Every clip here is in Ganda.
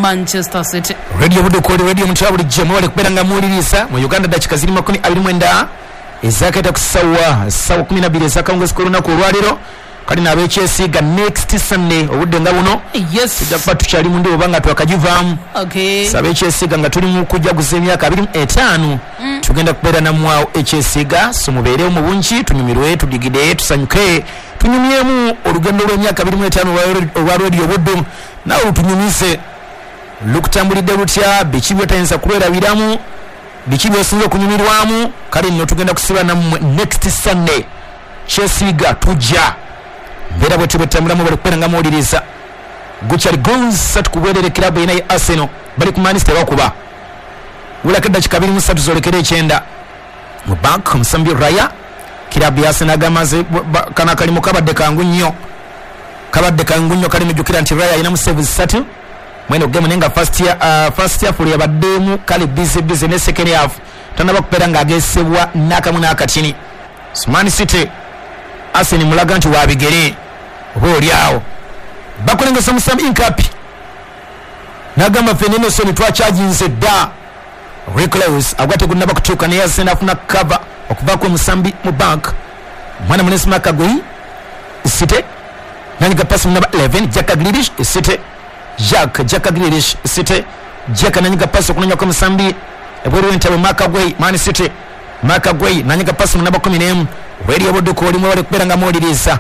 Manchester City. Radio Budukoli radio mutwabuli jemo wale kuberanga mulirisa mu Uganda dakika ziri 29 ezakata kusawa 12 ezakangwe korona ku lwaliro kali na BHS ga next Sunday obudde nga buno. Yes. Tujja tuchali mundi obanga twakajivamu. Okay. BHS ga nga tuli mu kujja kuzemyaka 25 tugenda kubera na mwao HS ga sumubere mu bunchi tunyumirwe tudigide tusanyuke tunyumyemu olugendo lw'emyaka 25 olwa radio budde nawe tunyumise lukutambulidde lutya biki byotayenza kulwera biramu biki byosinza okunyumirwamu kale nno tugenda kusiba na next Sunday Chesiga tujja mbera bwe tubetambulamu bali kuperanga muwuliriza guchali goals sat kuberere club ina ya Arsenal bali ku Manchester bakuba ulakada chikabiri musatu zolekere 9 mu bank musambi raya club ya Arsenal gamaze kana kali mukabadde kangunyo kali mujukira anti raya ina mu service satu mwene game nenga first year for yabaddemu kale busy ne second half tanaba kuperanga agesebwa nakamuna akatini Man City Arsenal mulaga nti wabigere boli awo bakulenga musambi inkapi nagamba fenene so ni twacharginze da reclose agwate kunaba kutuka ne Arsenal afuna cover okuva ku musambi mu bank mwana munesima kagoi City nani kapasi namba 11 Jack Grealish City Jack Grealish City Jack nanyika paso kunanya kwa musambi ebwero entawe Makagwei Man City Makagwei nanyika paso namba 10 weri oboduko oli mwale kuberanga modiriza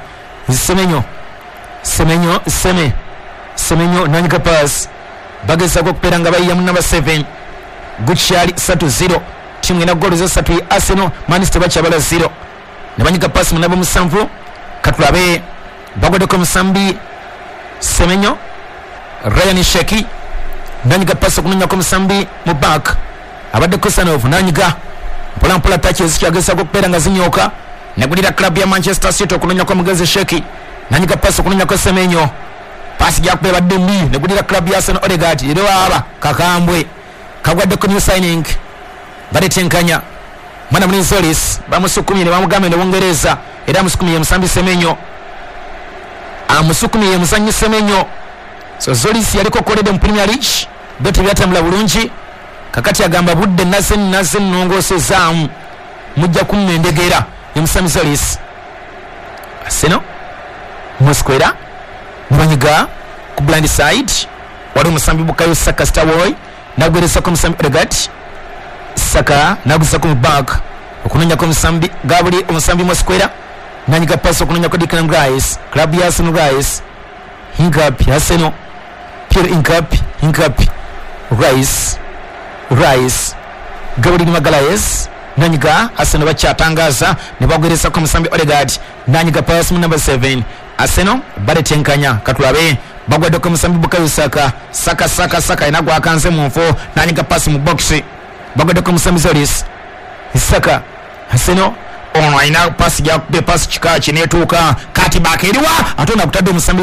Semenyo nanyika pass bagesa ko kuberanga bayiya namba 7 Guchali 3-0 timu ina goal zo 3 Arsenal Man City bachabala 0 nabanyika paso namba 7 katulabe bagodeko musambi Semenyo Ryan Sheki nanyiga pasa kunya kwa musambi mu back abadde Kosanov nanyiga mpola touches kyagesa ko kupera ngazinyoka nagulira club ya Manchester City okunya kwa mugeze Sheki nanyiga pasa kunya kwa Semenyo pasi ya kubeba dembi nagulira club ya Arsenal Odegaard ero aba kakambwe kagwadde ku new signing badetenkanya mwana muni Zolis bamusukumye bamugame ne Bongereza era amusukumye musambi Semenyo amusukumye musanyi Semenyo so Zolis yaliko kolede mu Premier League bete byatambula bulungi kakati agamba budde nasen nongose zamu mujja kumendegera yamusami Zolis Arsenal muskwera mbanyiga ku blind side wali musambi Bukayo Saka Starboy nagweresa ko musambi Odegaard Saka nagusa ko back okunonya ko musambi Gabriel omusambi muskwera nanyiga paso okunonya ko Declan Rice club ya Arsenal Rice hingapi Arsenal Pierre Inkapi Rice Gabriel Magalhaes nanyiga Arsenal bacyatangaza ne bagweresa ko musambi Odegaard nanyiga pass mu number 7 Arsenal baretenkanya katulabe bagwade ko musambi Bukayo Saka inagwa akanze mu mfo nanyiga pass mu box bagwade ko musambi Zolis Saka Arsenal ina pass ya pass chikachi netuka kati bakeriwa atona kutadde musambi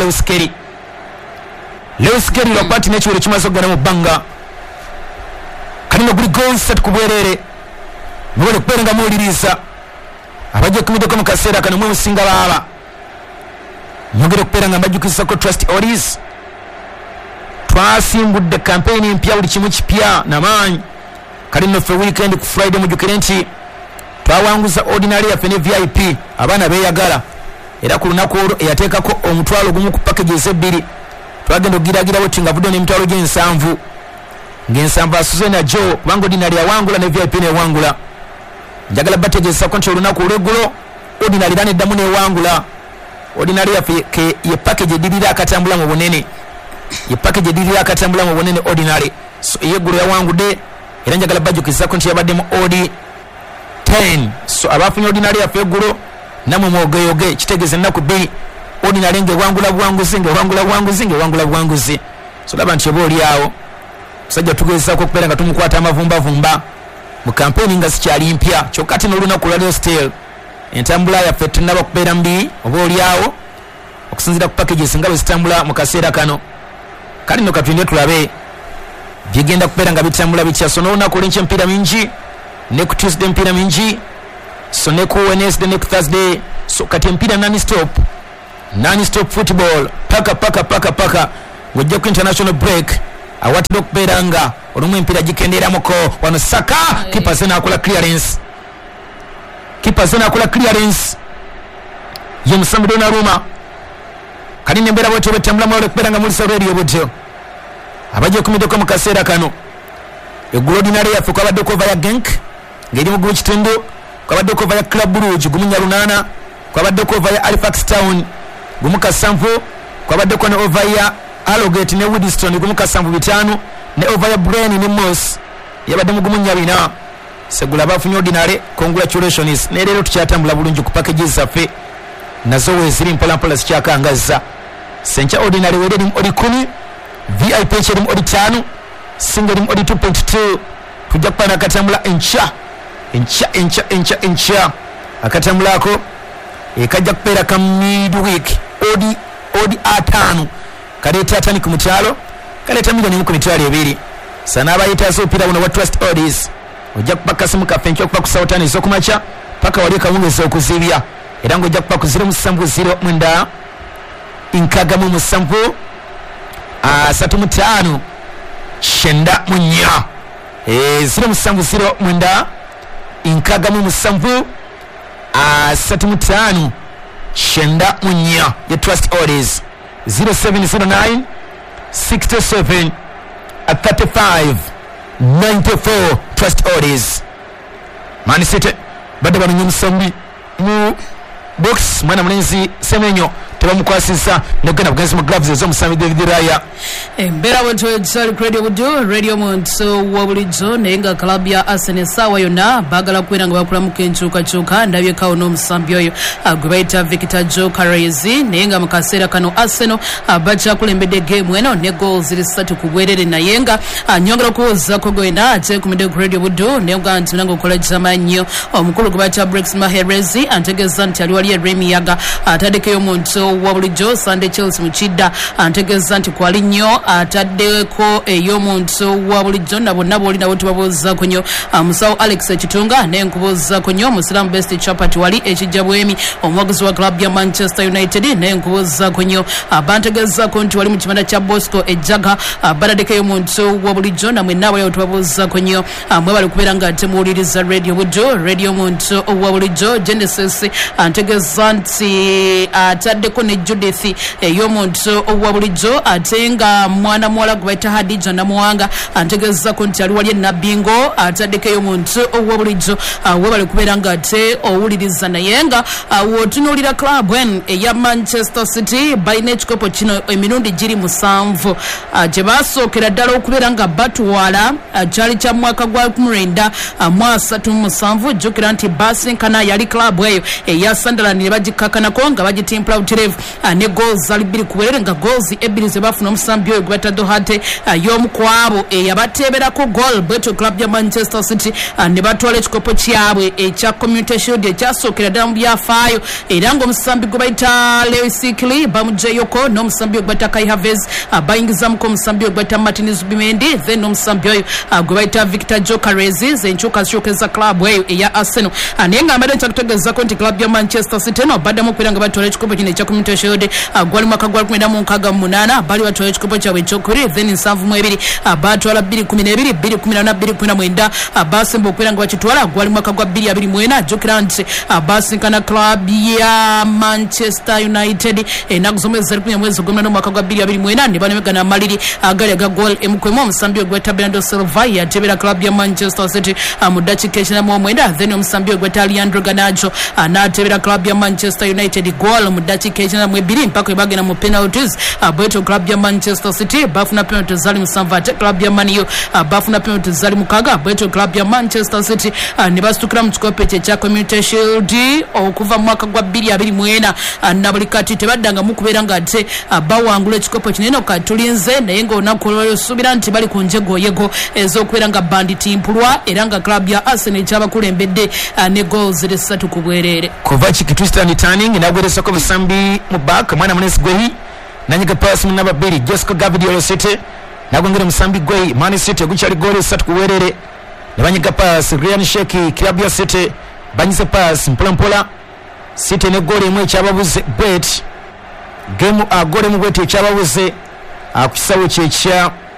Lewis Kelly lopati necho le chimazo gana mubanga kanino guli goal set kubwerere mwele kuperenga mulirisa abaje kumide ko mukasera kana mwe singa baba mwogere kuperenga mbajukisa ko Trust Oris twasimbudde campaign mpya uli chimu kipya na manyi kanino fe weekend ku Friday mujukirenti twawanguza ordinary ya fene VIP abana beyagala era ku lunaku yateeka ko omutwalo gumu ku packages ebbiri twagenda ogiragira wetinga vudo ne mtwalo gyensanvu ngensanvu Suzana Joe wango dinali ya wangula ne VIP ne wangula njagala bategesa control lunaku regulo ordinary dane damu ne wangula ordinary ya ke ye package dilira akatambula mu bunene ordinary so yegulo ya wangu de era njagala bajukisa control yabadde mu odi 10 so abafunye ordinary ya fegulo namwe mwogeyoge kitegeze naku B ordinary nge wangula bwanguzi so laba nchebo oli yawo sajja tugeza ko kupera nga tumukwata amavumba mu campaign nga sikyali mpya kyokati noluna ku radio still entambula ya fete naba kupera mbi obo oli yawo okusinzira ku packages nga bestambula mu kaseera kano kali no katwinde tulabe bigenda kupera nga bitambula bitya so noluna ku lenche mpira mingi ne ku Tuesday mpira mingi so ne ku Wednesday ne ku Thursday so kati mpira non stop football paka ngojja ku international break awatira okubeera nga olumu empira gikenderamuko wano Saka kipa ze nakola clearance ye Musambi Donnarumma kali nembera bwetyo betambula mwalo okubeera nga mulisa radio bwetyo abaje kumideko mu kaseera kano eggulo ordinary yaffe kwabaddeko ova ya Genk ng'eri mu gulu kitendo kwabaddeko ova ya Club Brugge gumu Nyalunana kwabaddeko ova ya Halifax Town gumu kasanvu kwabaddeko ne ova ya Allogate ne Woodstone gumu kasanvu bitano ne ova ya Brain ne Moss yabadde mu gumu Nyabina segula bafunye ordinary congratulations ne leero tukyatambula bulungi ku packages zaffe nazo weziri mpolampola zikyakangaza sencha ordinary wederi odi 10 VIP cheri odi 5 single odi 2.2 tujja kupana akatambula encha akatambulako ekajja kupeera ka midweek odi atano kaleeta atani ku mukyalo kaleeta milioni mu ku mitwalo ebiri sana abayitaase opira buno wa trust odds ojja kuba kasimu kaffe nkyo okuba ku sawutani ez'okumakya paka wali kawungeza okuzibya era ng'ojja kuba ku 070 inkagamu musanvu 35 shenda munya 070 inkagamu musanvu 35 shenda munya ya trust orders 0709 67 35 94 trust orders Man City badde banonye Musambi mu box mwana mulenzi Semenyo tebamukwasisa negana bugenzi mu gloves ez'Omusambi David Raya Mbera wetwe Sali Radio Budu Radio Monto wabulijo nenga club ya Arsenal sawa yona bagala kwera nga bakula mu kenchuka ndabye kawo no Musambi oyo agwaita Victor Jokeres nenga mukasera kano Arsenal abacha kulembede game eno ne goals 3 kubwerere na yenga nyongera kuza kogwenda ate ku Radio Budu nenga ntunanga kola jamanyo omukulu kubacha Brex Maherezi antegeza nti aliwali Remy Yaga atadeke yo Monto wabulijo Sunday Chelsea muchida antegeza nti kwali nnyo ataddeko ey'omuntu wabulijjo nabo oli nabo tubabuuza ku nnyo musawo Alex Kitunga n'enkubuuza ku nnyo Musiramu Best Chapati wali ekijja bwemi omuwagizi wa club ya Manchester United n'enkubuuza ku nnyo bantegezaako nti wali mu kimanda kya Bosco Ejjaga bataddeko ey'omuntu wabulijjo namwe naabo yawo tubabuuza ku nnyo mwe bali kubeera nga ate muwuliriza Radio Budu Radio muntu wabulijjo Genesis antegeza nti ataddeko ne Judith ey'omuntu wabulijjo atenga mwana mwala gwaita Hadija Namuwanga antegeza ko nti ali wali nabingo ataddekeyo omuntu owabulijjo webale kubeera nga ate owuliriza nayenga wotunulira club eya Manchester City balina ekikopo kino emirundi giri 7 gye basookera ddala okubeera nga batwala kyali kya mwaka gwa 1937 jjukira nti basinkana yali club eyo eya Sunderland ne bagikakanako nga bagitimpula buterevu ne goals ali 2 kuberere nga goals 2 ze bafuna Omusambi oyo gwata dohate y'omukwabo yabateberako goal bweto club ya Manchester City ne batwala ekikopo kyabwe ekya Community Shield ekyasookera ddala mu byafaayo era ng'Omusambi gwe bayita Lewis Sikli bamuggyeyoko n'Omusambi oyo gwata Kai Havertz bayingizamuko Omusambi oyo gwata Martin Zubimendi then n'Omusambi oyo gwe bayita Victor Jokeres enkyukakyuka club eyo eya Arsenal naye nga mbadde nkyakutegeezako nti club ya Manchester City no baddemu okubeera nga batwala ekikopo kino ekya Community Shield gwali mwaka gwa 1968 bali batwala ekikopo kyabwe ekyokubiri then 7-2 batwala 2012 2014 2019 basemba okubeera nga bakitwala gwali mwaka gwa 2024 jjukira nti basinkana club ya Manchester United ennaku z'omwezi 10 mwezi gw'omwenda omwaka gwa 2024 ne banemegana amaliri agali aga goal emukwemu Omusambi ogweta Bernardo Silva yatebera club ya Manchester City mu ddakiika ekinamu omwenda then Omusambi ogweta Leandro Garnacho n'atebera club ya Manchester United goal mu ddakiika ekinamu 2 mpaka bagenda mu penalties bweto club ya Manchester City bafuna penalty zali 7 ate club ya Man U bafuna penalty zali 6 bweto club ya Manchester City ne basitukira mu kikopo ekya Community Shield okuva mu mwaka gwa 2024 na buli kati tebaddanga mu kubeera nga ate bawangula ekikopo kinene katulinze naye ng'olunaku olwaleero suubira nti bali ku njegoyego ez'okubeera nga banditimpulwa era nga club ya Arsenal ekyabakulembedde ne goals 3 ku bwereere Kovacic Tristan Turning n'agweresako Musambi mu back mwana munesi Gwehi nanyiga pass mu namba 2 Jessica Gavidiolo City nagongera Musambi Gwehi Man City gukyali goal 3 ku bwereere ne banyiga pass Ryan Sheki club ya City banyize pass mpola City ne goal emwe ekyababuze bet game agole mu bwete ekyababuze akusawo kyekya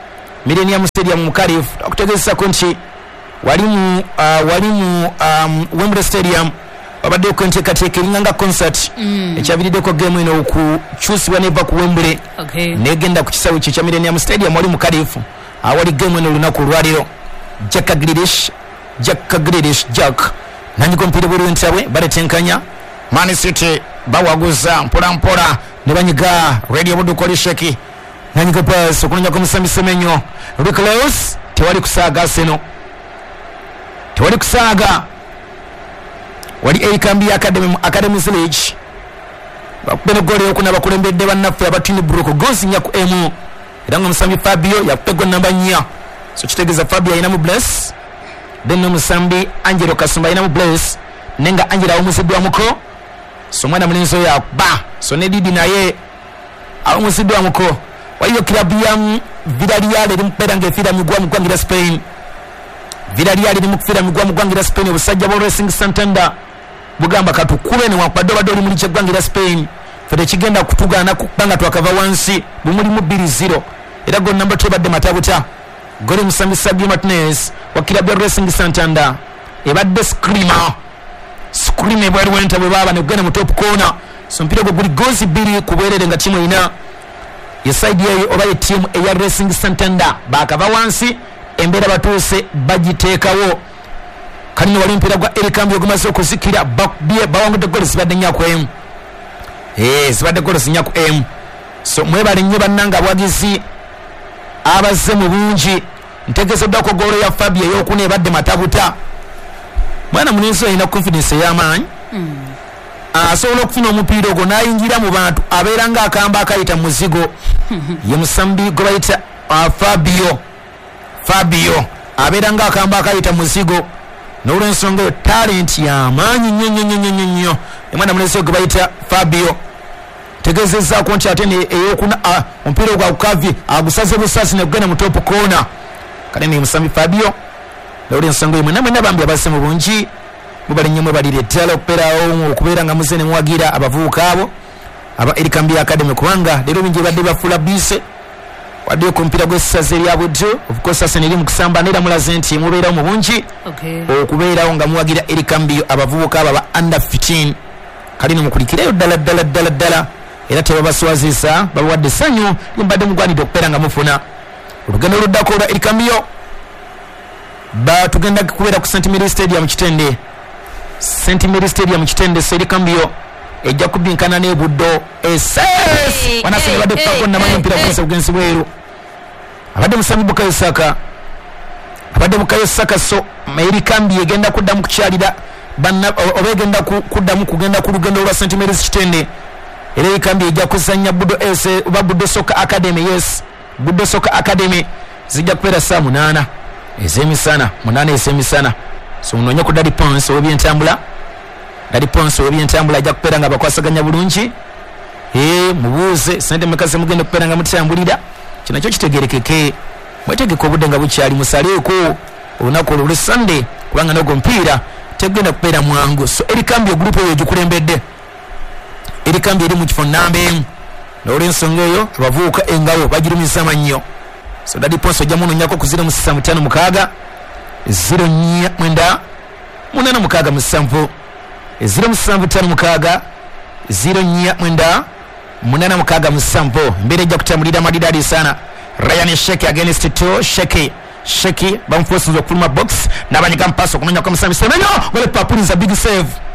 Millennium Stadium mu Cardiff okutegesa konti wali mu Wembley Stadium abadde ku nteekateeka eringa concert ekyabiriddeko game eno okukyusibwa neva ku Wembley negenda ku kisawe kye kya Millennium Stadium wali mu Cardiff awali game eno olunaku olwaliro Jack Grealish nanyigo mpira buluntabwe baletenkanya Man City bawaguza mpola ne banyiga Radio Budukoli Sheki nanyigo pass okunya ko Musambi Semenyo Recluse tewali kusaaga seno tewali kusaaga wali Eikambi Academy Village bakubene gole okuna bakulembedde bannaffe abatini Bruko gozi nyaku emu eranga Musambi Fabio yakupego namba 4 so kitegeza Fabio ina mu bless Deno Musambi Angelo Kasumba ina mu bless nenga Angela omusidwa muko so mwana mulinzo ya ba so ne Didi naye omusidwa muko waliyo klabu ya Villarreal eri mpera ngefira migwa mu gwangira Spain Villarreal eri mukufira migwa mu gwangira Spain obusajja bo Racing Santander bugamba katukube ne wakwadde badoli muri kye gwangira Spain fede kigenda kutugana kubanga twakava wansi bumuli mu 2-0 era go number 2 badde matabuta Goli Musambi Sabio Martinez wa klabu ya Racing Santander ebadde screamer bwali wenta bwe baba ne kugenda mu top corner so mpira gwo guli gozi 2 kubwerere nga timu ina ya side yeyo oba ye team eya Racing Santander bakava wansi embera batuse bagiteekawo kanino wali mpira gwa Erikambi ogumaze okuzikira bawangudde goli sibadde nyako em sibadde goli nyako em so mwebale nnyo bannanga bwagizi abaze mu bungi ntegezo dako golo ya Fabio yokune badde matabuta mwana muninso ina confidence y'amaanyi asobola okufuna omupiira ogwo n'ayingira mu bantu abeera nga akamba akayita muzigo ye Musambi gwe bayita Fabio abeera nga akamba akayita muzigo n'olw'ensonga eyo talent y'amaanyi nnyo mwana muninso gwe bayita Fabio tegezezzaako nti ate eyokuna omupiira ogwo akukavi agusaze busasi ne kugenda mu top corner kale ne Musambi Fabio n'olw'ensonga eyo mwena bambi abasse mu bungi mubali nnyo mwebalire ddala okubeerawo okubeera nga muze ne muwagira abavubuka abo aba Erikambi Academy kubanga leero bingi badde bafula bise wadde ku mpira gw'essaza erya Buddu of course asa neri mu kusamba neera mulaze nti mubeerawo mu bungi okubeerawo nga muwagira Erikambi abavubuka abo aba under 15 kali nomukulikireyo ddala era tebabaswazisa babawadde essanyu limbadde mugwanidde okubeera nga mufuna olugendo oluddako olwa Erikambi batugenda kubeera ku St Mary Stadium Kitende Erikambi ejja kubinkana ne Buddo SS wanasenge badde kupako namanyi mpira kwese kugenzi bweru abadde Musambi Bukayo Saka so Erikambi egenda kuddamu kukyalira obegenda kuddamu kugenda ku lugendo lwa St Mary Kitende era Erikambi ejja kuzannya Buddo Soccer Academy Buddo Soccer Academy zijja kubeera saa 8 ezemisana 8 ezemisana so munonye ku Daddy Ponce obyentambula ajja kubeera nga bakwasaganya bulungi mubuuze sente mekaze mugenda kubeera nga mutambulira kino kyo kitegerekeke mwetegeka obudde nga bukyali musaleeko olunaku olwo Sunday kubanga n'ogwo mpira tegenda kubeera mwangu so Erikambi ogrupu eyo gikulembedde Erikambi eri mu kifo namba 1 n'olw'ensonga eyo abavubuka engabo bagirumiza amannyo so Daddy Ponce ojja munonyako ku 065 0 9 075 0 9 mbere ejja kutambulira madidadi sana Ryan Sheki against to Sheki bamforces okuluma box n'abanyiga mpaso okunonya kwa Musambi Semenyo goalkeeper pulls a big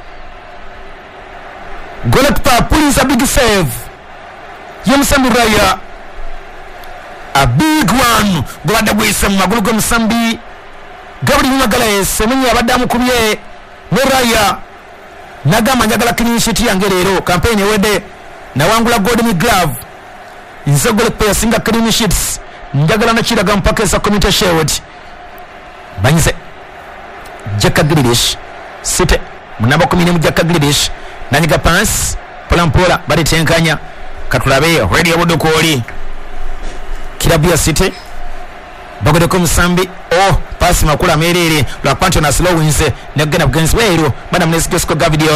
save ye Musambi Raya a big one gwabadde bwise mu magulu ga Musambi Gabriel Magala Semenyo abadde amukubye ne Raya nagamba njagala clean sheet yange leero campaign ewedde nawangula golden glove nze goalkeeper singa clean sheets njagala nakiraga mpaka esa community shield banyize Jack Grealish site munamba 10 mu Jack Grealish nanyiga pass polampola bali tenkanya katulabe Radio Budukoli kilabu ya City bagodeko Musambi pass makula merere lwa Panto na slow wins ne gena against Wales madam Nesco Gavidiol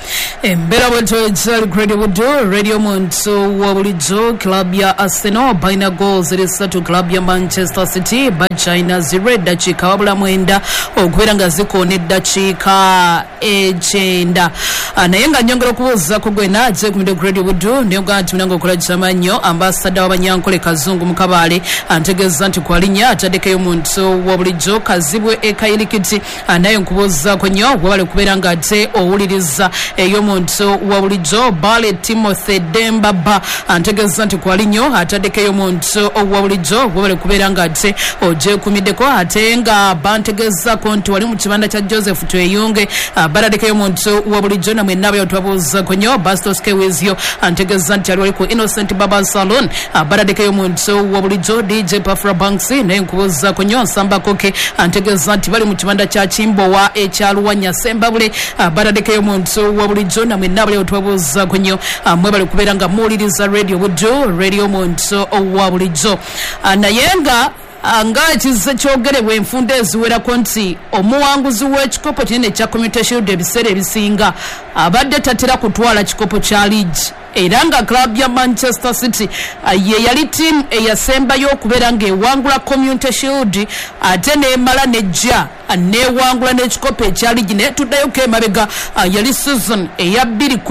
Mbera bweto ejali Radio Budo Radio Monto wa bulijjo club ya Arsenal baina goals erisatu club ya Manchester City bachina 0 dakiika wabula mwenda ogwera nga zikoona eddakiika ekyenda naye nga nyongera okubuuza ku gwe naaje ku midde Radio Budo naye nga nti munange okola kitamannyo ambassador w'abanyankole Kazungu mu Kabale antegeeza nti kwalinnya ataddekeyo omuntu wa bulijjo Kazibwe Ekayirikiti naye nkubuuzaako nnyo wabale kubeera nga ate owuliriza ey'omuntu wa bulijjo Bale Timothy Dembaba antegeeza nti kwalinnya ataddekeyo omuntu wa bulijjo wabale kubeera nga ate ogyekumiddeko ate nga bantegeezako nti wali mu kibanda kya Joseph Tweyunge baraddekeyo omuntu wa bulijjo namwe naabe otwabuuzaako nnyo Bastos Kewezio antegeeza nti ali ku Innocent Baba Salon baraddekeyo omuntu wa bulijjo DJ Pafra Banksy naye nkubuuzaako nnyo Nsambakoke antegeeza nti bali mu kibanda kya Kimbowa ekyaluwanya Sembabule baraddekeyo omuntu wa bulijjo namwe naabe otwabuuzaako nnyo mwe bali kubeera nga muwuliriza Radio Budo Radio Monto wa bulijjo naye nga kize kyogerebwa enfunda eziwerako nti omuwanguzi w'ekikopo kinene ekya Community Shield ebiseera ebisinga abadde tatera kutwala kikopo kya league era nga club ya Manchester City ye yali team eyasembayo okubeera ng'ewangula Community Shield ate neemala nejja newangula n'ekikopo ekya league naye tuddayoko emabega yali season eya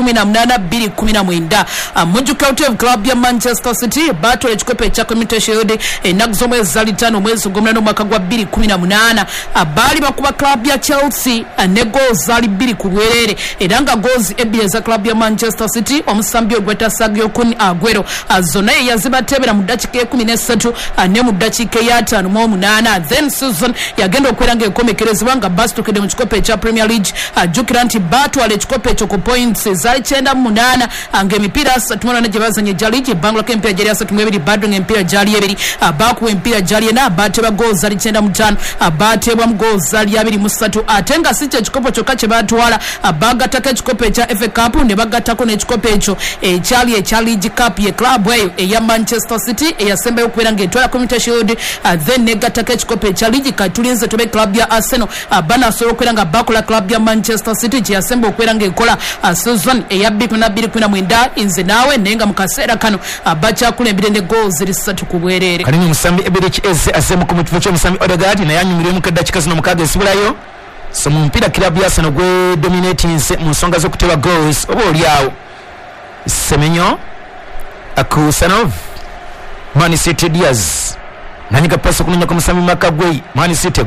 2018-2019 Mujjuka of club ya Manchester City batwala ekikopo ekya Community Shield ennaku z'omwezi za 5 omwezi gw'omulano omwaka gwa 2018 baali bakuba club ya Chelsea ne goals zaali 2 ku bwerere era nga goals 2 eza club ya Manchester City omusambi ogweta Sergio Kun Aguero zonna ye yazibatebera mu ddakiika 13 ne mu ddakiika 58 then season yagenda okubeera ng'ekomekerezebwa nga bastukidde mu kikopo ekya Premier League ajjukira nti batwala ekikopo ekyo ku points ezaali 98 ng'emipiira 38 gye bazanya egya league ebbangulako emipiira gyali 32 bado ng'emipiira gyali 2 bakuwa emipiira gyali 4 batebwa goals zaali 95 batebwa mu goals zaali 23 ate nga si kyekikopo kyokka kye batwala bagattako ekikopo ekya FA Cup ne bagattako n'ekikopo ekyo ekyali ekya League Cup ye club eyo eya Manchester City eyasembayo okubeera ng'etwala Community Shield then negattako ekikopo ekya league katulinze tobe club ya Arsenal banasobola okubeera nga bakola club ya Manchester City gye yasemba okubeera ng'ekola season eya 2019 nze naawe naye nga mu kaseera kano bakyakulembera ne goals 3 ku bwerere kalimu musambi Eberich Eze azemu ku mukifo ky'omusambi Odegaard naye anyumiremu kaddakiika zino mukaaga ezibulayo so mu mpira club ya Arsenal gwe dominating mu nsonga z'okuteba goals oba oliawo Semenyo Akusanov Man City Diaz nanyiga pasi kunonya kwa musambi Makagwei Man City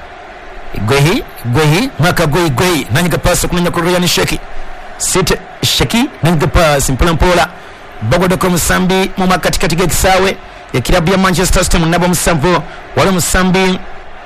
Gwehi Makagwei nanyiga pasi kunonya kwa Ryan Sheki City Sheki nanyiga pasi mpola bagoda kwa musambi mu makatikati g'ekisaawe ya kilabu ya Manchester City munabo musanvu wali musambi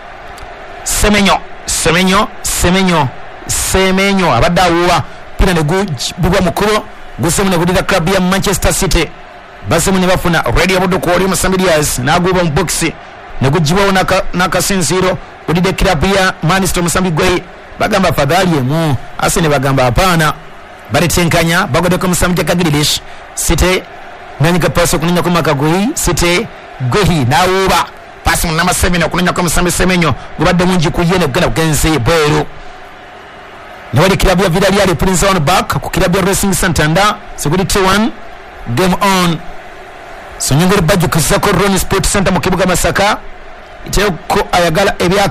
Semenyo abadde awuwa pira ne gubwa mukulu gusemu ne gudira club ya Manchester City basemu ne bafuna Radio Budo ko oli musambi Diaz naguba mu box ne gujibwawo nakasinziro udide club ya Manchester musambi Gwe bagamba fadhali emu asene bagamba hapana balitenkanya bagode ko musambi Kagirish City nanyika paso kunya ko Makagwei City Gwehi nawuba pasi munama 7 okunya ko musambi Semenyo gubadde munji kuyene kugenda kugenze boero Nawali kilabu ya Villarreal Prince on back ku kilabu ya Racing Santander security 1 game on so nyongere baju kuzako Ron Sport Center mu kibuga Masaka iteko ayagala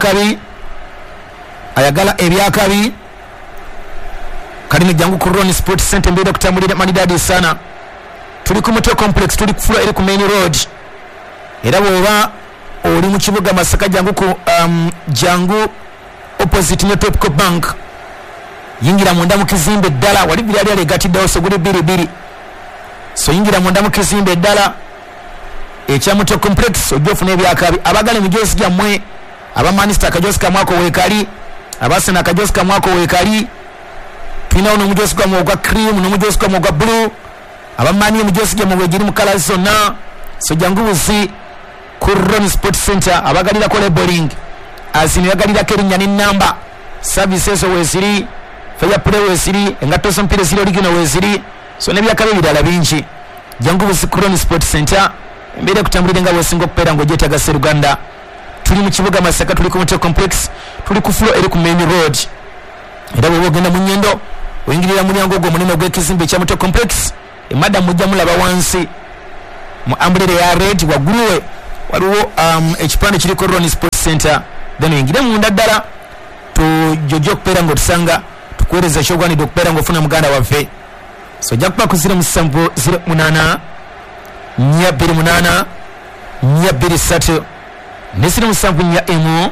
ebyakabi kalime jangu ku Ron Sport Center mbere kutambulira manidadi sana tuli ku Moto Complex tuli kufula eri ku main road era boba oli mu kibuga Masaka jangu ku jangu opposite ne Topco Bank yingira munda mu kizimbe ddala wali Villarreal egatiddewo soguli 2 so yingira munda mu kizimbe ddala ekya Moto Complex ojofuna ebyakabi abagala emijosi gyammwe abamanista akajosi kamwako weekali abasena akajosi kamwako weekali tulina ono omujosi gwammwe ogwa cream n'omujosi gwammwe ogwa blue abamani emijosi gyammwe wegiri mu kala zonna so jangubuzi ku Ron Sport Center abagalirako labeling azini bagalirako erinnya n'ennamba services weziri Faya play weziri engato zompire ziri oligino weziri so nebyakabe bidala bingi jangubuzi ku Ron Sport Center mbere kutambulira nga wesingo kupera ngo jeta ga Seruganda tuli mu kibuga Masaka tuli ku Moto Complex tuli ku floor eri ku main road era bwo genda mu nyendo oyingirira mulyango gwo munene gw'ekizimbe kya Muto Complex emada mujja mulaba wansi mu umbrella ya red wagguluwe waliwo ekipande kiriko Ronnie Sports Center then oyingire munda ddala tujojja okubeera ng'otusanga tukuweereza kyogwanidde okubeera ng'ofuna muganda waffe so ojja kuba ku 078 428 423 ne 074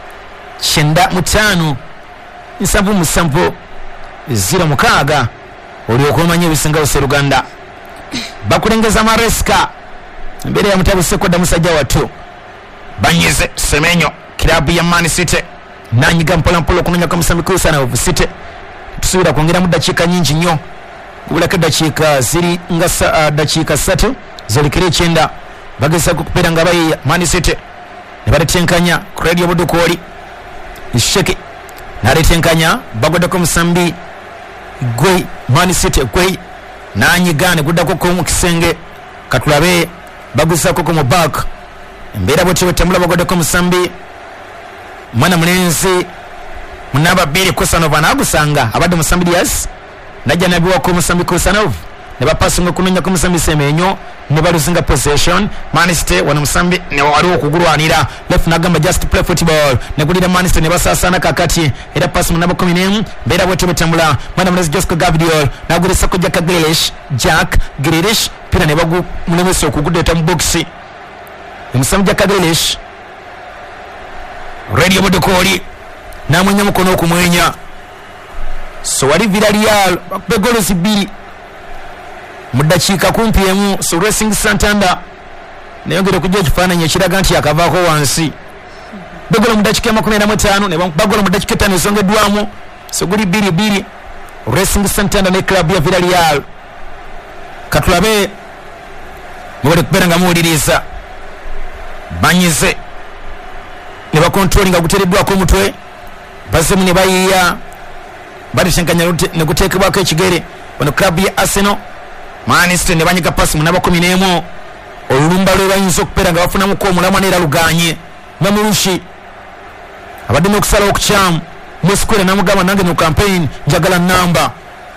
95 7 06 olyoka omanya ebisinga bose Luganda bakulengeza mareska mbere ya mutabuse kodda musajja wattu banyize Semenyo kilabu ya Man City nanyiga mpolampola okunonya kwa musambi kusana of City tusubira kwongera mu dakiika nyingi nnyo kubulako dakiika ziri nga dakiika 3 zolikire 9 bageza kukupeera nga bayiya Man City ne baletenkanya ku radio Budukoli isheke naletenkanya bagoddako musambi gwe Man City gwe nanyigane guddako ko mu kisenge katulabe bagusako ko mu back embeera bwetyo betambula bagoddako musambi mwana mulenzi munaba bere Kosanova nagusanga abadde musambi Dias najja nabiwa ko musambi Kosanova ne bapasinga kunonya ko musambi Semenyo ne baluzinga possession Man City wana musambi ne wali okugulwanira left nagamba just play football ne gulira Man City ne basasana kakati era pass munaba 10 mbera bwetyo betambula mwana mulenzi Josco Gabriel nagulisa ko Jack Grealish pira ne bagu mulemeso okugudeta mu box musambi Jack Grealish radio Budukoli namwenya mukono okumwenya so wali Villarreal begolo zibiri mudakiika kumpi emu so Racing Santander neyongera kujja ekifaananyi ekiraga nti akavaako wansi begolo mudakiika 15 ne bagolo mudakiika 5 esongeddwamu so guli 2-2 Racing Santander ne club ya Villarreal katulabe mubali kubeera nga muwuliriza banyize ne bakontrolinga gutereddwako omutwe bazemu ne bayiya balitenkanya ne guteekebwako ekigere bano club ya Arsenal Man City ne banyiga pasi munaba 11 olulumba lwe bayinza okubeera nga bafunamuko omulamwa neera luganye Mamulushi abadde n'okusala okukyamu Muskwera namugamba nange mu campaign njagala namba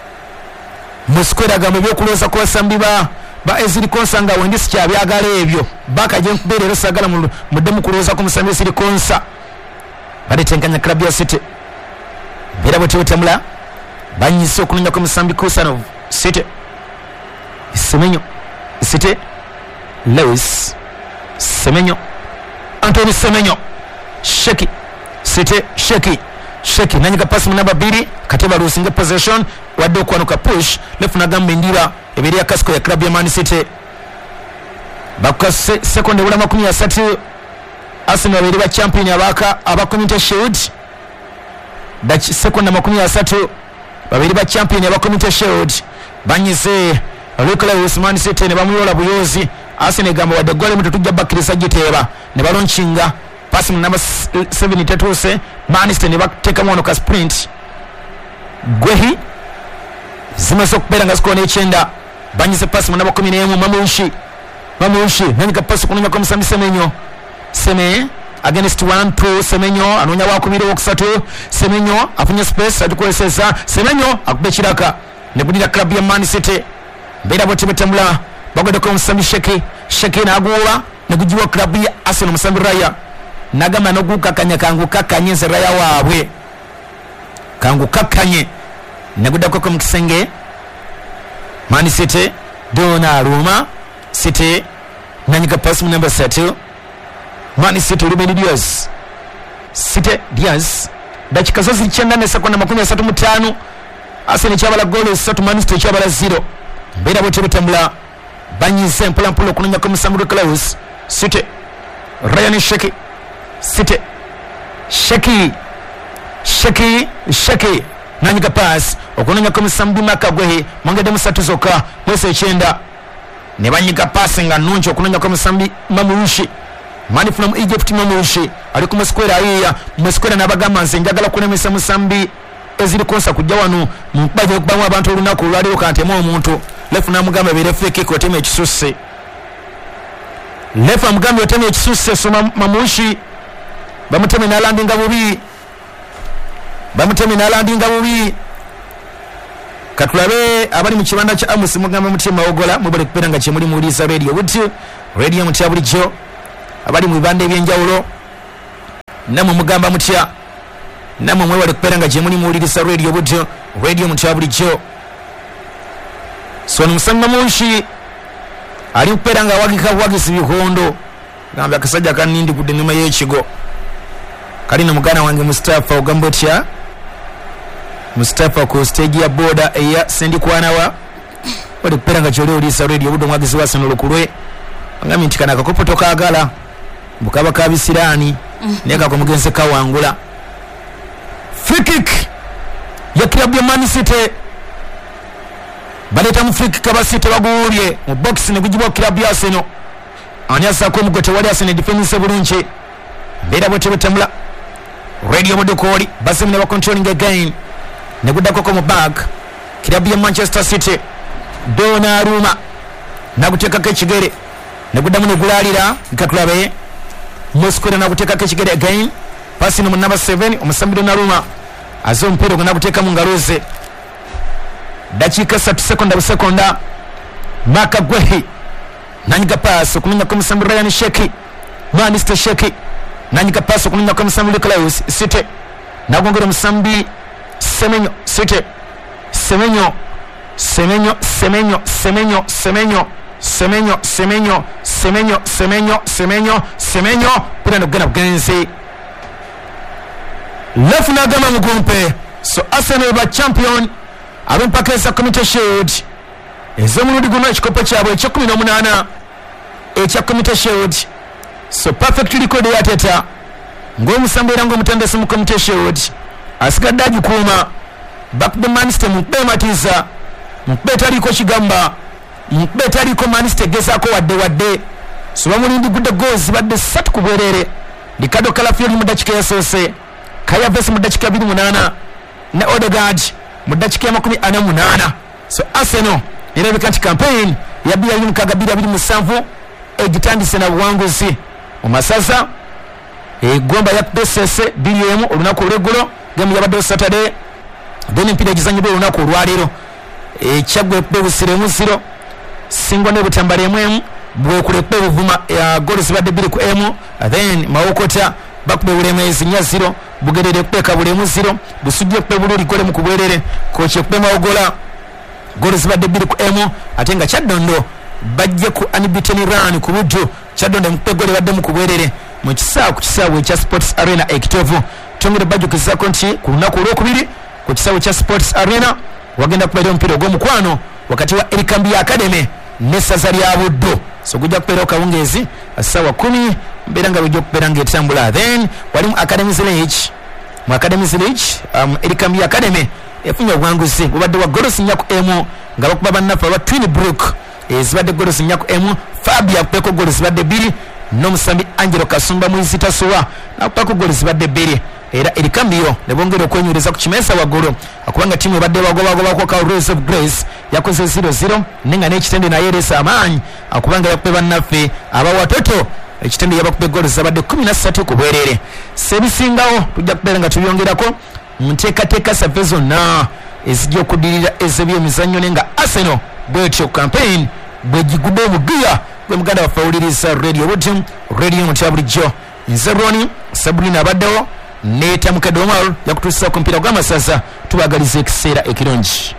Muskwera agamba ebyokulooza ku basambi ba Eziri Konsa nga wendi sikyabyagala ebyo bakaje nkubeera era sagala muddemu kulooza ku musambi Eziri Konsa balitenkanya club ya City beera bwetyo betambula banyise okunonya ku musambi Kusanov City Semenyo City Lewis Semenyo Anthony Semenyo Sheki City Sheki nanyiga pasi munaba 2 kateba lusinga possession wadde okwanuka push lefu nagamba endira ebiri ya kasko ya club ya Man City bakase second ula 13 Arsenal beri ba champion aba Community Shield dachi second 13 babiri ba champion aba Community Shield banyize Lewis Man City ne bamuyola buyozi Arsenal gamba wadde gole mutu tujja bakirisa giteba ne balonchinga pasi mu number 7 tetuse Man City ne bateka mwono ka sprint gwehi zimaze okubeera nga zikoona 9 banyize pasi mu number 11 Mamulushi nanyika pasi kunonya kwa musambi Semenyo against 1-2 Semenyo anonya wakubiri wokusatu Semenyo afunye space atukozesa Semenyo akube kiraka ne budira club ya Man City mbera bwete betambula bagoda ko musambi Sheki naguwa ne gujiwa club ya Arsenal musambi Raya nagama no gukakanya kangu kakanye Raya waabwe kangu kakanye ne gudako ko mukisenge Man City Donnarumma City nanyika pass mu number 7 Man City Ruben Dias City Dias dakika zo zichenda ne sekonda 35 Arsenal chabala goal 3 Man City chabala 0 mbera bote betambula banyize mpolampola okunonya ko musambu Klaus City Ryan Sheki City Sheki nanyika pass okunonya ko musambu Makagwehe mongede musatu zoka mwese 9 ne banyiga pass nga nuncho okunonya ko musambi Mamulushi mani from Egypt Mamulushi ali ku Muskwera ayiya Muskwera nabagamba nze njagala kulemesa musambi Eziri Konsa kujja wano mpaje okubamu abantu olunaku lwali okantemu omuntu lefu namugamba bere fake ko teme ekisusse lefu amugamba teme ekisusse so Mamulushi bamuteme nalandinga bubi katulabe abali mu kibanda kya Amos mugamba mutima ogola mubale kupera nga kyemuli muulisa radio buti radio mutya bulijjo abali mu bibanda ebyenjawulo namwe mugamba mutya namwe mwebale kupera nga kyemuli muulisa radio buti radio mutya bulijjo so musanga munshi ali kupera nga wagisi bikondo gamba akasajja kanindi kudde nyuma y'ekigo kalina mugana wange Mustafa ogamba otya Mustafa ku stage ya boda eya Sendikwana wali kupera nga kyoli olisa radio budo mwagizi wa Arsenal kulwe ngami nti kana kakopo tokaagala bukaba kabisirani neka ko mugenze kawangula free kick ya club ya Man City baleta mu free kick kabasite bagulye mu box ne kujibwa club ya Arsenal anyasa ko mugote wali Arsenal defense bulunche bera bote butambula radio budo koli basi mne ba controlling again ne gudako ko mu bag club ya Manchester City Donnarumma nakuteka kechigere ne gudamu ne gulalira nkatulabe Moscow nakuteka kechigere again pasi no number 7 omusambi Donnarumma azo mpero gona kuteka mu ngaroze dakika 30 sekonda maka gwehi nanyika paso kunya ko musambi Ryan Sheki Manchester Sheki nanyika paso kunya ko musambi Klaus City nagongera musambi Semenyo City Semenyo Semenyo Semenyo Semenyo Semenyo Semenyo Semenyo Semenyo Semenyo Semenyo Semenyo pira ndogana bwenzi lefuna gama mugumpe so Arsenal ba champion abampakesa community shield ezomuludi guno ekikopo kyabwe ekyo 18 ekya community shield so perfect record ya teta ng'omusambira ng'omutandesi mu community shield asigadde agikuuma back the Manchester mukbematiza mukbetaliko kigamba mukbetaliko Manchester gezaako wadde so bamulindi gudde goals badde 3 ku bwerere Ricardo Calafiori mu dakika yasoose Kaya Vesi mu dakika 28 ne Odegaard mu dakika 48 so Arsenal erabika nti campaign ya BRU 2027 egitandise na buwanguzi mu masasa egomba ya PSS BRU olunaku olweggulo game yabadde Saturday then mpira gizanyibwa olunaku olwaleero ekyagwe bewusire mu 0 singo ne butambale mwemu bwe kulepe buvuma ya goals badde 2 ku M then mawokota bakube bulemezi nya 0 bugerere kupeka bulemu 0 busujje kupe bululi gole mu kubwerere koche kupe mawogola goals badde 2 ku M atenga Kyadondo bajje ku unbeaten run ku buddu Kyadondo mupe gole badde mu kubwerere mu kisaawe kya Sports Arena ekitovu tongere bajjo kisako nti ku lunaku olwokubiri ku kisaawe kya Sports Arena wagenda kupera mpira gw'omukwano wakati wa Erikambi Academy ne Sazari Abuddo so kujja kupera okawungezi asawa 10 mbiranga bujjo kupera ngetambula then walimu Academy Village mu Academy Village Erikambi Academy efunye obwanguzi bubadde wa goals nyaku M nga bakuba bannafa ba Twin Brook ezibadde goals nyaku M Fabia kupeko goals badde 2 n'omusambi Angelo Kasumba Muizita Suwa nakupako goals badde 2 era Erikambiyo ne bongera okwenyereza ku kimesa waggulu akubanga timu ebadde bagobagoba kwa Rose of Grace yakoze 0-0 nenga n'ekitende naye eresa amaanyi akubanga yakupe bannaffe abawatoto ekitende yabakupe goals zabadde 13 ku bwerere sebisingawo tujja kubeera nga tubyongerako nteekateeka zaffe zonna ezijja okudirira ez'ebyemizannyo nenga Arsenal bwetyo campaign bwegigudde obugiya gwe muganda waffe awuliriza radio butim radio mutya bulijjo nze Roni Sabrina abaddewo netamukedde Omar yakutuusa ku mpira gw'amasaza tubagaliza ekiseera ekirungi